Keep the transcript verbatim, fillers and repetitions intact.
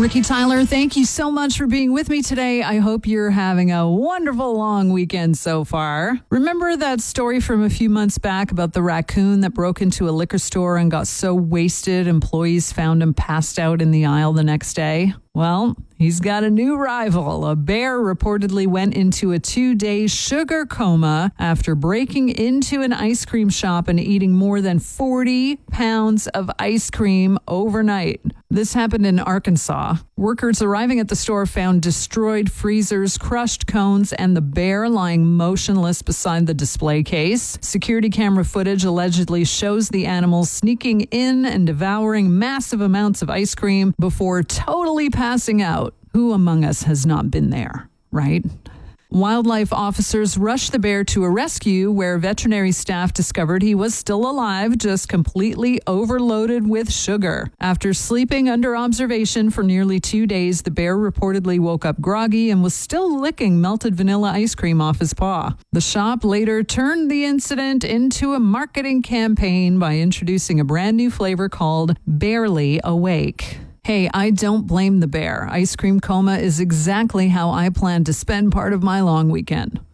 Ricky Tyler, thank you so much for being with me today. I hope you're having a wonderful long weekend so far. Remember that story from a few months back about the raccoon that broke into a liquor store and got so wasted employees found him passed out in the aisle the next day? Well, he's got a new rival. A bear reportedly went into a two-day sugar coma after breaking into an ice cream shop and eating more than forty pounds of ice cream overnight. This happened in Arkansas. Workers arriving at the store found destroyed freezers, crushed cones, and the bear lying motionless beside the display case. Security camera footage allegedly shows the animal sneaking in and devouring massive amounts of ice cream before totally passing out. Who among us has not been there, right? Wildlife officers rushed the bear to a rescue where veterinary staff discovered he was still alive, just completely overloaded with sugar. After sleeping under observation for nearly two days, the bear reportedly woke up groggy and was still licking melted vanilla ice cream off his paw. The shop later turned the incident into a marketing campaign by introducing a brand new flavor called Barely Awake. Hey, I don't blame the bear. Ice cream coma is exactly how I plan to spend part of my long weekend.